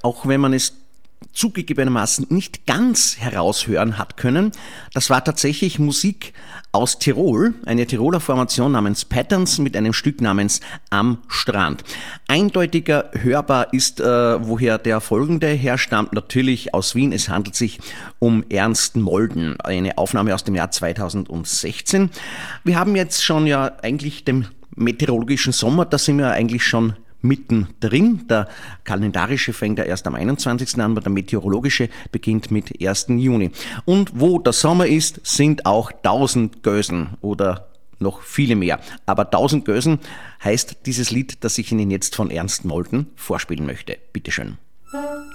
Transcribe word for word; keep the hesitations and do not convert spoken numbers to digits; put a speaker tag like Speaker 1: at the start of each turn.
Speaker 1: auch wenn man es zugegebenermaßen nicht ganz heraushören hat können. Das war tatsächlich Musik aus Tirol, eine Tiroler Formation namens Patterns mit einem Stück namens Am Strand. Eindeutiger hörbar ist, äh, woher der folgende herstammt, natürlich aus Wien. Es handelt sich um Ernst Molden, eine Aufnahme aus dem Jahr zweitausendsechzehn. Wir haben jetzt schon ja eigentlich den meteorologischen Sommer, da sind wir eigentlich schon mittendrin. Der kalendarische fängt ja erst am einundzwanzigsten an, aber der meteorologische beginnt mit ersten Juni. Und wo der Sommer ist, sind auch tausend Gösen oder noch viele mehr. Aber tausend Gösen heißt dieses Lied, das ich Ihnen jetzt von Ernst Molden vorspielen möchte. Bitteschön.